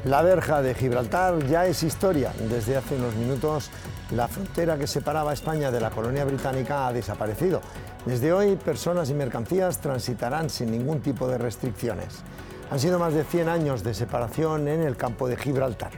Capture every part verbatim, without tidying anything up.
La verja de Gibraltar ya es historia. Desde hace unos minutos, la frontera que separaba a España de la colonia británica ha desaparecido. Desde hoy, personas y mercancías transitarán sin ningún tipo de restricciones. Han sido más de cien años de separación en el campo de Gibraltar.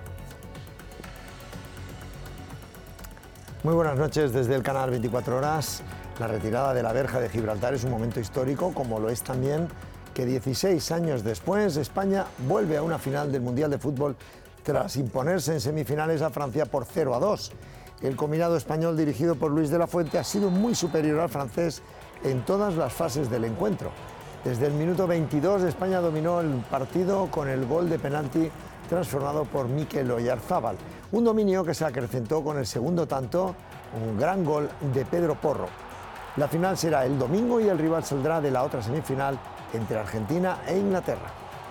Muy buenas noches desde el canal veinticuatro horas. La retirada de la verja de Gibraltar es un momento histórico, como lo es también que dieciséis años después España vuelve a una final del Mundial de Fútbol tras imponerse en semifinales a Francia por cero a dos. El combinado español dirigido por Luis de la Fuente ha sido muy superior al francés en todas las fases del encuentro. Desde el minuto veintidós España dominó el partido con el gol de penalti transformado por Mikel Oyarzábal. Un dominio que se acrecentó con el segundo tanto, un gran gol de Pedro Porro. La final será el domingo y el rival saldrá de la otra semifinal entre Argentina e Inglaterra.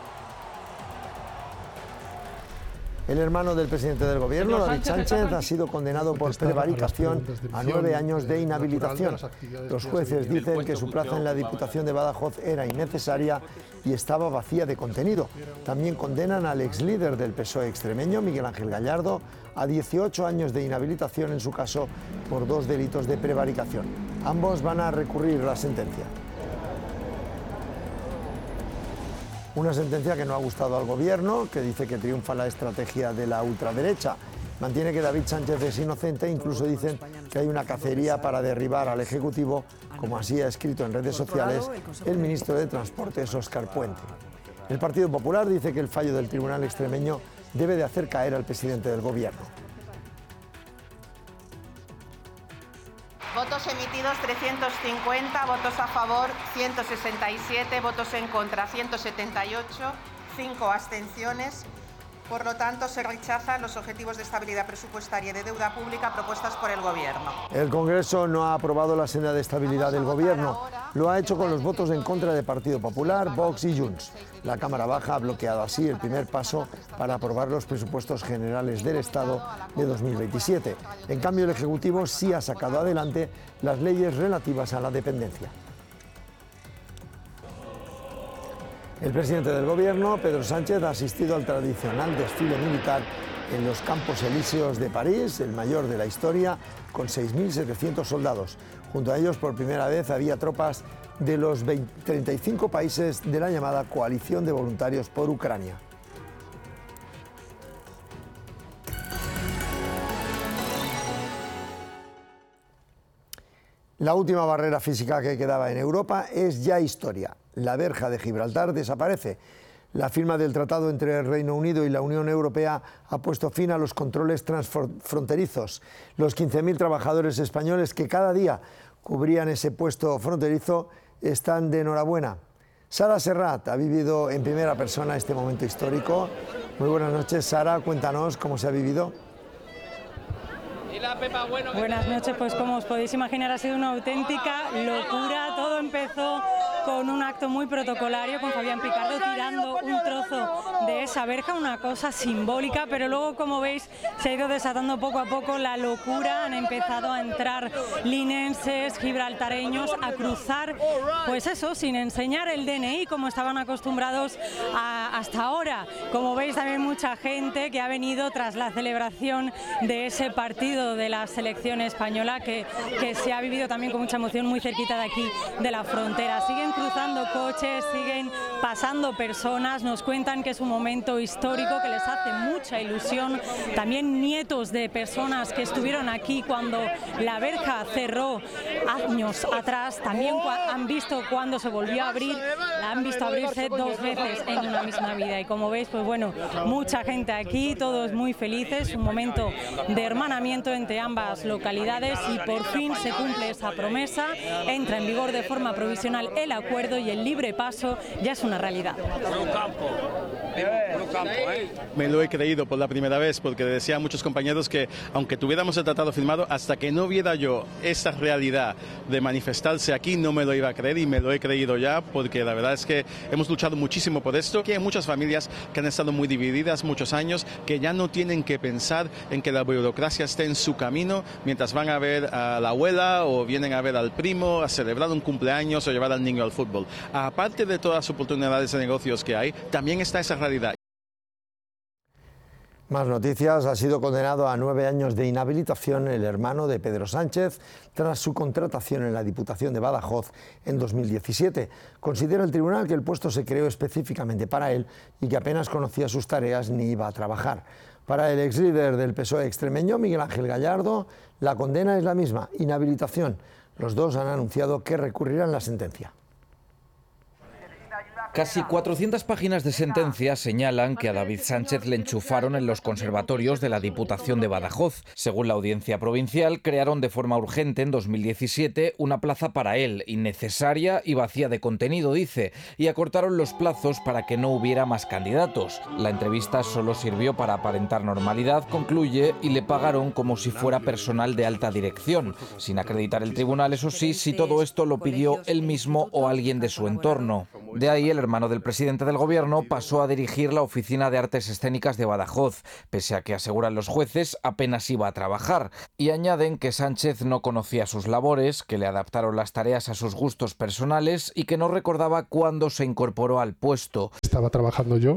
El hermano del presidente del gobierno, David Sánchez, ha sido condenado por prevaricación a nueve años de inhabilitación. Los jueces dicen que su plaza en la Diputación de Badajoz era innecesaria y estaba vacía de contenido. También condenan al exlíder del P S O E extremeño, Miguel Ángel Gallardo, a dieciocho años de inhabilitación en su caso por dos delitos de prevaricación. Ambos van a recurrir la sentencia. Una sentencia que no ha gustado al gobierno, que dice que triunfa la estrategia de la ultraderecha. Mantiene que David Sánchez es inocente, incluso dicen que hay una cacería para derribar al Ejecutivo, como así ha escrito en redes sociales el ministro de Transportes, Óscar Puente. El Partido Popular dice que el fallo del Tribunal extremeño debe de hacer caer al presidente del gobierno. Votos emitidos trescientos cincuenta, votos a favor ciento sesenta y siete, votos en contra ciento setenta y ocho, cinco abstenciones. Por lo tanto, se rechazan los objetivos de estabilidad presupuestaria y de deuda pública propuestas por el Gobierno. El Congreso no ha aprobado la senda de estabilidad del Gobierno. Lo ha hecho con los votos en contra del Partido Popular, Vox y Junts. La Cámara Baja ha bloqueado así el primer paso para aprobar los presupuestos generales del Estado de dos mil veintisiete. En cambio, el Ejecutivo sí ha sacado adelante las leyes relativas a la dependencia. El presidente del Gobierno, Pedro Sánchez, ha asistido al tradicional desfile militar en los Campos Elíseos de París, el mayor de la historia, con seis mil setecientos soldados. Junto a ellos, por primera vez, había tropas de los treinta y cinco países de la llamada Coalición de Voluntarios por Ucrania. La última barrera física que quedaba en Europa es ya historia. La verja de Gibraltar desaparece. La firma del tratado entre el Reino Unido y la Unión Europea ha puesto fin a los controles transfronterizos. Los quince mil trabajadores españoles que cada día cubrían ese puesto fronterizo están de enhorabuena. Sara Serrat ha vivido en primera persona este momento histórico. Muy buenas noches, Sara. Cuéntanos cómo se ha vivido. Buenas noches, pues como os podéis imaginar ha sido una auténtica locura. Todo empezó con un acto muy protocolario, con Fabián Picardo tirando un trozo de esa verja, una cosa simbólica, pero luego, como veis, se ha ido desatando poco a poco la locura. Han empezado a entrar linenses, gibraltareños, a cruzar, pues eso, sin enseñar el D N I, como estaban acostumbrados a, hasta ahora. Como veis, también mucha gente que ha venido tras la celebración de ese partido de la selección española, que, que se ha vivido también con mucha emoción muy cerquita de aquí, de la frontera. Siguen cruzando coches, siguen pasando personas, nos cuentan que es un momento histórico que les hace mucha ilusión. También nietos de personas que estuvieron aquí cuando la verja cerró años atrás, también han visto cuando se volvió a abrir, la han visto abrirse dos veces en una misma vida. Y como veis, pues bueno, mucha gente aquí, todos muy felices, un momento de hermanamiento entre ambas localidades y por fin se cumple esa promesa, entra en vigor de forma provisional el acuerdo y el libre paso ya es una realidad. Me lo he creído por la primera vez, porque decía a muchos compañeros que aunque tuviéramos el tratado firmado, hasta que no viera yo esa realidad de manifestarse aquí, no me lo iba a creer, y me lo he creído ya, porque la verdad es que hemos luchado muchísimo por esto, que hay muchas familias que han estado muy divididas muchos años, que ya no tienen que pensar en que la burocracia esté en su camino mientras van a ver a la abuela o vienen a ver al primo, a celebrar un cumpleaños o llevar al niño al fútbol. Aparte de todas las oportunidades de negocios que hay, también está esa realidad. Más noticias. Ha sido condenado a nueve años de inhabilitación el hermano de Pedro Sánchez tras su contratación en la Diputación de Badajoz en dos mil diecisiete. Considera el tribunal que el puesto se creó específicamente para él y que apenas conocía sus tareas ni iba a trabajar. Para el exlíder del P S O E extremeño, Miguel Ángel Gallardo, la condena es la misma, inhabilitación. Los dos han anunciado que recurrirán la sentencia. Casi cuatrocientas páginas de sentencia señalan que a David Sánchez le enchufaron en los conservatorios de la Diputación de Badajoz. Según la Audiencia Provincial, crearon de forma urgente en dos mil diecisiete una plaza para él, innecesaria y vacía de contenido, dice, y acortaron los plazos para que no hubiera más candidatos. La entrevista solo sirvió para aparentar normalidad, concluye, y le pagaron como si fuera personal de alta dirección, sin acreditar el tribunal, eso sí, si todo esto lo pidió él mismo o alguien de su entorno. De ahí el hermano del presidente del gobierno pasó a dirigir la Oficina de Artes Escénicas de Badajoz, pese a que, aseguran los jueces, apenas iba a trabajar. Y añaden que Sánchez no conocía sus labores, que le adaptaron las tareas a sus gustos personales y que no recordaba cuándo se incorporó al puesto. Estaba trabajando yo